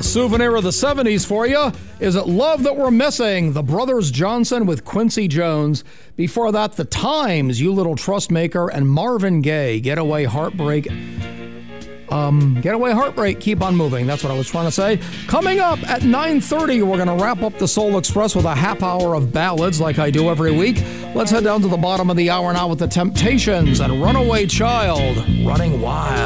souvenir of the 70s for you. Is it Love That We're Missing? The Brothers Johnson with Quincy Jones. Before that, The Times, You Little Trustmaker, and Marvin Gaye, Getaway Heartbreak. Getaway Heartbreak, Keep on Moving. That's what I was trying to say. Coming up at 9:30, we're going to wrap up the Soul Express with a half hour of ballads like I do every week. Let's head down to the bottom of the hour now with The Temptations and Runaway Child, Running Wild.